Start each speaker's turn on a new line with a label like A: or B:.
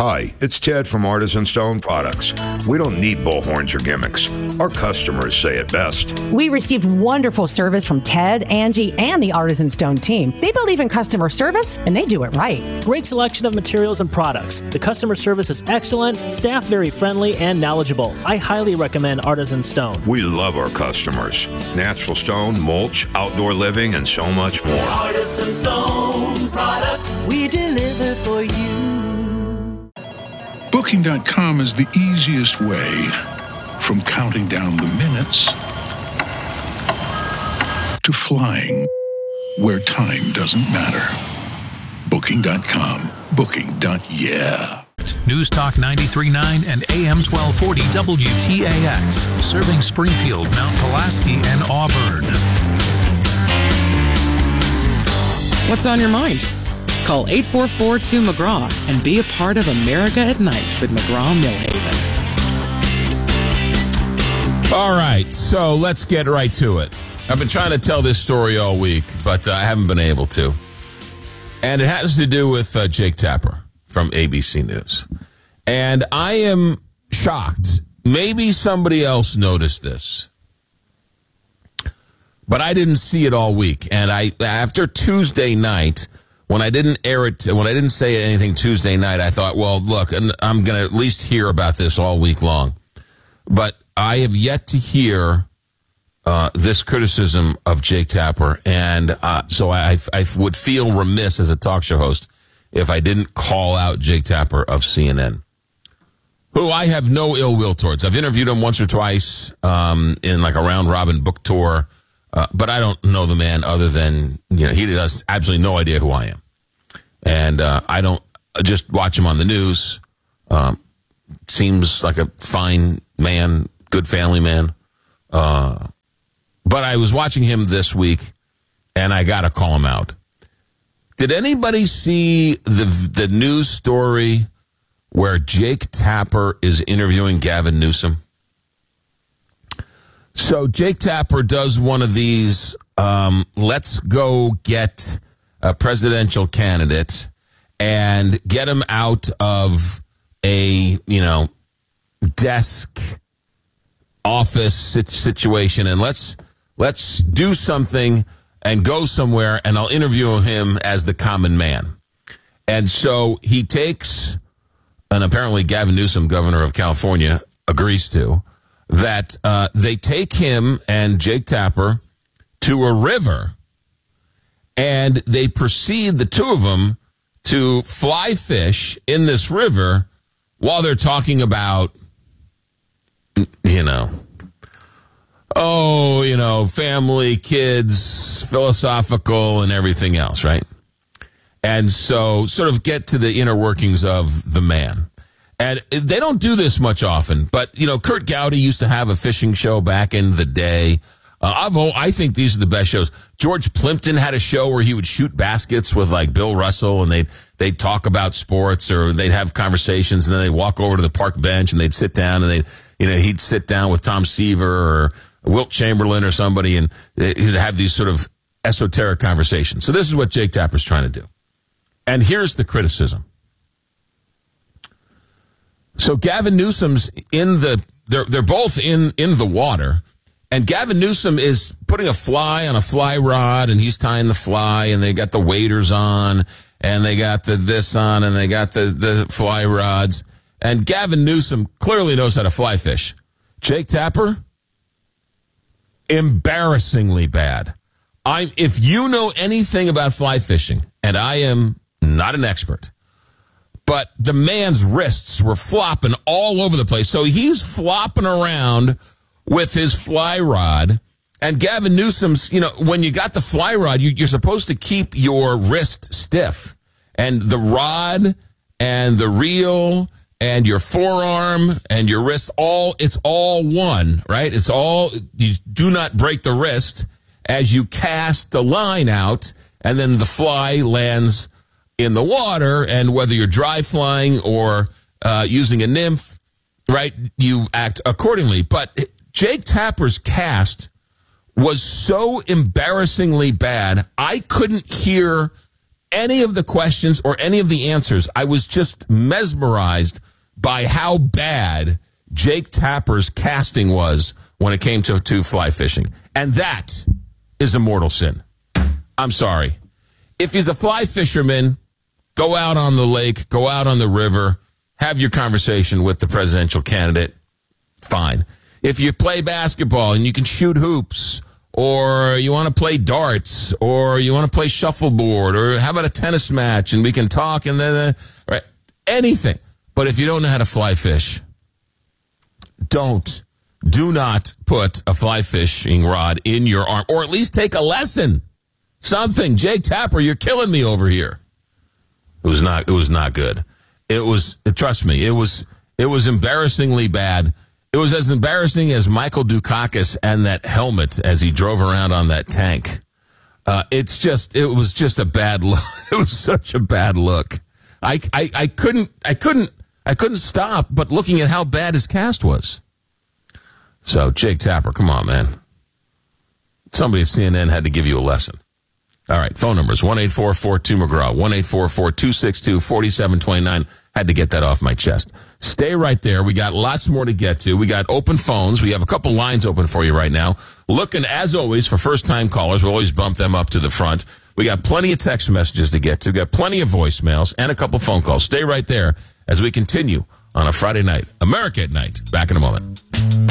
A: Hi, it's Ted from Artisan Stone Products. We don't need bullhorns or gimmicks. Our customers say it best.
B: We received wonderful service from Ted, Angie, and the Artisan Stone team. They believe in customer service, and they do it right.
C: Great selection of materials and products. The customer service is excellent, staff very friendly and knowledgeable. I highly recommend Artisan Stone.
A: We love our customers. Natural stone, mulch, outdoor living, and so much more.
D: Artisan Stone Products. We deliver for you.
E: Booking.com is the easiest way from counting down the minutes to flying where time doesn't matter. Booking.com. Booking.yeah.
F: News Talk 93.9 and AM 1240 WTAX. Serving Springfield, Mount Pulaski, and Auburn.
G: What's on your mind? Call 844-2-McGraw and be a part of America at Night with McGraw-Millhaven.
H: All right, so let's get right to it. I've been trying to tell this story all week, but I haven't been able to. And it has to do with Jake Tapper from ABC News. And I am shocked. Maybe somebody else noticed this. But I didn't see it all week. And after Tuesday night, when I didn't air it, when I didn't say anything Tuesday night, I thought, well, look, I'm going to at least hear about this all week long. But I have yet to hear this criticism of Jake Tapper. And so I would feel remiss as a talk show host if I didn't call out Jake Tapper of CNN, who I have no ill will towards. I've interviewed him once or twice in like a round-robin book tour. But I don't know the man other than, he has absolutely no idea who I am. And I don't just watch him on the news. Seems like a fine man, good family man. But I was watching him this week, and I got to call him out. Did anybody see the news story where Jake Tapper is interviewing Gavin Newsom? So Jake Tapper does one of these, let's go get a presidential candidate and get him out of a, desk office situation, and let's do something and go somewhere, and I'll interview him as the common man. And so he takes, and apparently Gavin Newsom, governor of California, agrees to, that they take him and Jake Tapper to a river, and they proceed, the two of them, to fly fish in this river while they're talking about, family, kids, philosophical, and everything else, right? And so sort of get to the inner workings of the man. And they don't do this much often, but, Kurt Gowdy used to have a fishing show back in the day. I think these are the best shows. George Plimpton had a show where he would shoot baskets with, like, Bill Russell, and they'd talk about sports, or they'd have conversations, and then they'd walk over to the park bench, and they'd sit down, and he'd sit down with Tom Seaver or Wilt Chamberlain or somebody, and he'd have these sort of esoteric conversations. So this is what Jake Tapper's trying to do. And here's the So Gavin Newsom's they're both in the water, and Gavin Newsom is putting a fly on a fly rod, and he's tying the fly, and they got the waders on, and they got this on, and they got the fly rods, and Gavin Newsom clearly knows how to fly fish. Jake Tapper, embarrassingly bad. If you know anything about fly fishing, and I am not an expert, but the man's wrists were flopping all over the place. So he's flopping around with his fly rod. And Gavin Newsom's, when you got the fly rod, you're supposed to keep your wrist stiff. And the rod and the reel and your forearm and your wrist, it's all one, right? You do not break the wrist as you cast the line out, and then the fly lands in the water, and whether you're dry flying or using a nymph, right, you act accordingly. But Jake Tapper's cast was so embarrassingly bad, I couldn't hear any of the questions or any of the answers. I was just mesmerized by how bad Jake Tapper's casting was when it came to fly fishing. And that is a mortal sin. I'm sorry. If he's a fly fisherman, go out on the lake, go out on the river, have your conversation with the presidential candidate. Fine. If you play basketball and you can shoot hoops, or you want to play darts, or you want to play shuffleboard, or how about a tennis match and we can talk and then, right, anything. But if you don't know how to fly fish, do not put a fly fishing rod in your arm, or at least take a lesson. Something. Jake Tapper, you're killing me over here. It was not good. Trust me, it was embarrassingly bad. It was as embarrassing as Michael Dukakis and that helmet as he drove around on that tank. It was just a bad look. It was such a bad look. I couldn't stop but looking at how bad his cast was. So, Jake Tapper, come on, man. Somebody at CNN had to give you a lesson. All right, phone numbers, 1-844-2-McGraw, 1-844-262-4729. Had to get that off my chest. Stay right there. We got lots more to get to. We got open phones. We have a couple lines open for you right now. Looking, as always, for first-time callers. We'll always bump them up to the front. We got plenty of text messages to get to. We got plenty of voicemails and a couple phone calls. Stay right there as we continue on a Friday night. America at Night. Back in a moment.